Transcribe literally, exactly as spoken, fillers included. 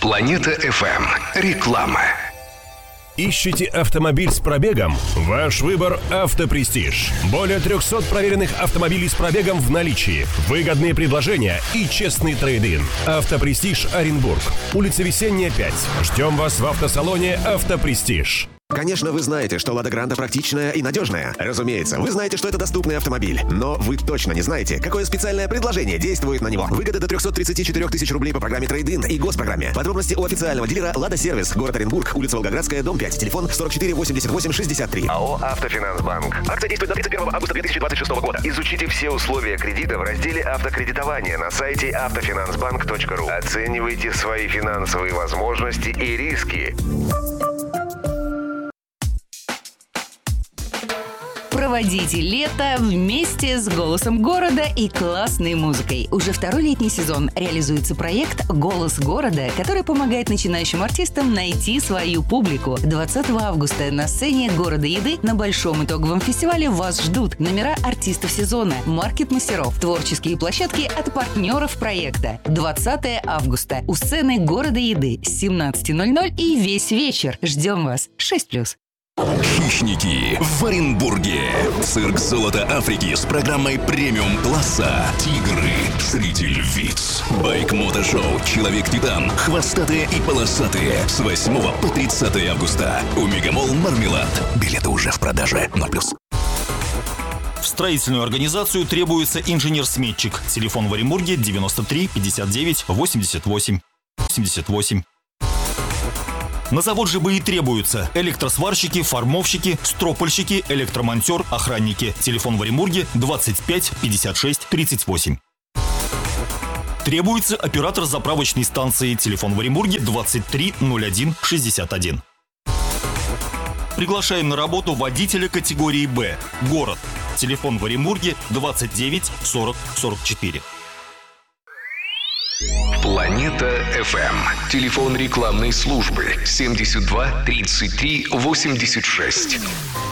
Планета эф эм. Реклама. Ищете автомобиль с пробегом? Ваш выбор – «Автопрестиж». Более трехсот проверенных автомобилей с пробегом в наличии, выгодные предложения и честный трейд-ин. «Автопрестиж» Оренбург. Улица Весенняя, пять. Ждем вас в автосалоне «Автопрестиж». Конечно, вы знаете, что «Лада Гранта» практичная и надежная. Разумеется, вы знаете, что это доступный автомобиль. Но вы точно не знаете, какое специальное предложение действует на него. Выгода до триста тридцать четыре тысячи рублей по программе трейд-ин и госпрограмме. Подробности у официального дилера «Лада Сервис», город Оренбург, улица Волгоградская, дом пять, телефон сорок четыре восемьдесят восемь шестьдесят три. АО «Автофинансбанк». Акция действует до тридцать первого августа две тысячи двадцать шестого года. Изучите все условия кредита в разделе «Автокредитование» на сайте автофинансбанк точка ру. Оценивайте свои финансовые возможности и риски. Проводите лето вместе с «Голосом города» и классной музыкой. Уже второй летний сезон реализуется проект «Голос города», который помогает начинающим артистам найти свою публику. двадцатого августа на сцене города еды на большом итоговом фестивале вас ждут номера артистов сезона, маркет-мастеров, творческие площадки от партнеров проекта. двадцатого августа у сцены города еды с семнадцати ноль-ноль и весь вечер. Ждем вас. шесть плюс. Хищники в Оренбурге. Цирк «Золото Африки» с программой премиум-класса. Тигры среди львиц. Байк-мотошоу «Человек-титан». Хвостатые и полосатые. С восьмого по тридцатое августа. У Мегамолл «Мармелад». Билеты уже в продаже. ноль плюс. В строительную организацию требуется инженер-сметчик. Телефон в Оренбурге девяносто три пятьдесят девять восемьдесят восемь восемьдесят восемь. На завод ЖБИ требуются электросварщики, формовщики, стропольщики, электромонтер, охранники. Телефон в Оренбурге двадцать пять пятьдесят шесть тридцать восемь. Требуется оператор заправочной станции. Телефон в Оренбурге двадцать три ноль один шестьдесят один. Приглашаем на работу водителя категории «Б». Город. Телефон в Оренбурге двадцать девять сорок сорок четыре. Планета эф эм. Телефон рекламной службы семьдесят два тридцать три восемьдесят шесть.